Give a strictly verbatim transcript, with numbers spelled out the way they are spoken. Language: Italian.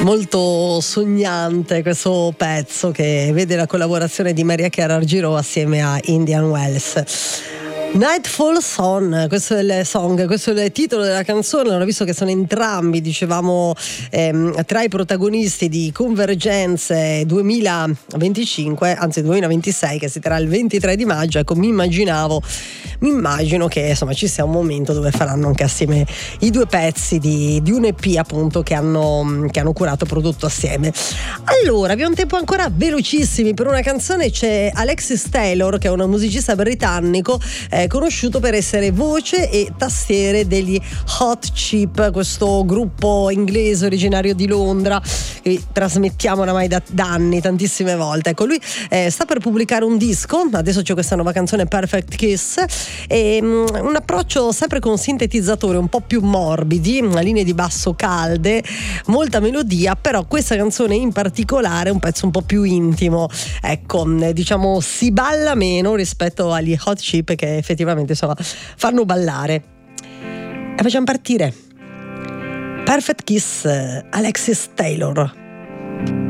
Molto sognante questo pezzo che vede la collaborazione di Mariah Carey Argiro assieme a Indian Wells. Nightfall Song, questo è il song, questo è il titolo della canzone. Allora, visto che sono entrambi, dicevamo, ehm, tra i protagonisti di Convergenze duemilaventicinque, anzi duemilaventisei, che si terrà il ventitré di maggio, ecco, mi immaginavo, mi immagino che insomma ci sia un momento dove faranno anche assieme i due pezzi di, di un E P, appunto, che hanno, che hanno curato e prodotto assieme. Allora, abbiamo un tempo ancora velocissimi per una canzone. C'è Alexis Taylor, che è un musicista britannico, eh, conosciuto per essere voce e tastiere degli Hot Chip, questo gruppo inglese originario di Londra che trasmettiamo oramai da, da anni, tantissime volte. Ecco, lui eh, sta per pubblicare un disco, adesso c'è questa nuova canzone Perfect Kiss, e um, un approccio sempre con sintetizzatori un po' più morbidi, linee di basso calde, molta melodia, però questa canzone in particolare è un pezzo un po' più intimo, ecco, diciamo si balla meno rispetto agli Hot Chip, che effettivamente insomma fanno ballare. E facciamo partire Perfect Kiss, Alexis Taylor.